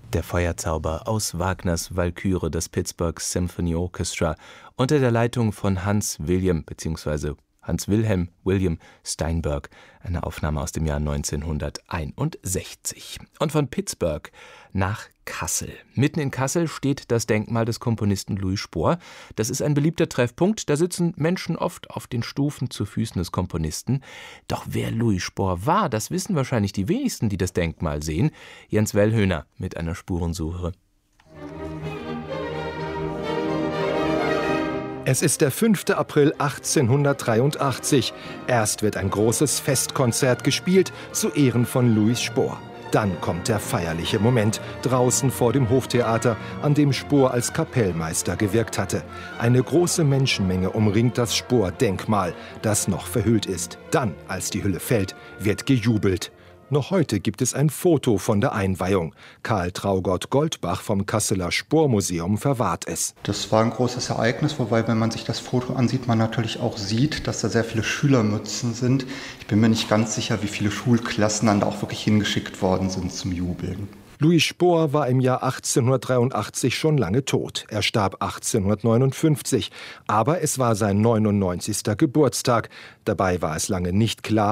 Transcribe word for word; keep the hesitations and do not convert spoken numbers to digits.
Der Feuerzauber aus Wagners Walküre, das Pittsburgh Symphony Orchestra, unter der Leitung von Hans William bzw. Hans Wilhelm William Steinberg, eine Aufnahme aus dem Jahr neunzehnhunderteinundsechzig. Und von Pittsburgh nach Kassel. Mitten in Kassel steht das Denkmal des Komponisten Louis Spohr. Das ist ein beliebter Treffpunkt, da sitzen Menschen oft auf den Stufen zu Füßen des Komponisten. Doch wer Louis Spohr war, das wissen wahrscheinlich die wenigsten, die das Denkmal sehen. Jens Wellhöhner mit einer Spurensuche. Es ist der fünfte April achtzehnhundertdreiundachtzig. Erst wird ein großes Festkonzert gespielt zu Ehren von Louis Spohr. Dann kommt der feierliche Moment draußen vor dem Hoftheater, an dem Spohr als Kapellmeister gewirkt hatte. Eine große Menschenmenge umringt das Spohr-Denkmal, das noch verhüllt ist. Dann, als die Hülle fällt, wird gejubelt. Noch heute gibt es ein Foto von der Einweihung. Karl Traugott Goldbach vom Kasseler Spohr-Museum verwahrt es. Das war ein großes Ereignis, wobei, wenn man sich das Foto ansieht, man natürlich auch sieht, dass da sehr viele Schülermützen sind. Ich bin mir nicht ganz sicher, wie viele Schulklassen dann da auch wirklich hingeschickt worden sind zum Jubeln. Louis Spohr war im Jahr achtzehnhundertdreiundachtzig schon lange tot. Er starb achtzehnhundertneunundfünfzig. Aber es war sein neunundneunzigster Geburtstag. Dabei war es lange nicht klar,